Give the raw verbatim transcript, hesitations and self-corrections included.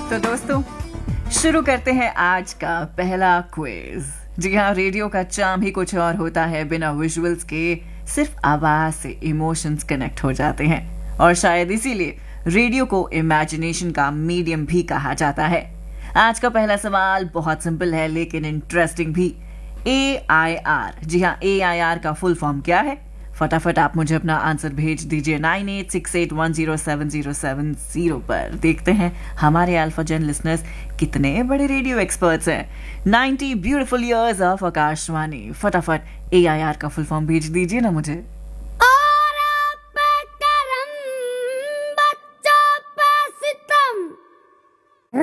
तो दोस्तों शुरू करते हैं आज का पहला क्विज। जी हाँ, रेडियो का चार्म ही कुछ और होता है। बिना विजुअल्स के सिर्फ आवाज से इमोशंस कनेक्ट हो जाते हैं और शायद इसीलिए रेडियो को इमेजिनेशन का मीडियम भी कहा जाता है। आज का पहला सवाल बहुत सिंपल है लेकिन इंटरेस्टिंग भी। ए आई आर, जी हाँ, ए आई आर का फुल फॉर्म क्या है? फटाफट आप मुझे अपना आंसर भेज दीजिए nine eight six eight one zero seven zero seven zero पर। देखते हैं हमारे अल्फा जेन लिसनर्स कितने बड़े रेडियो एक्सपर्ट्स हैं। Ninety beautiful years of Akashvani. फटाफट ए आई आर का फुल फॉर्म भेज दीजिए ना मुझे।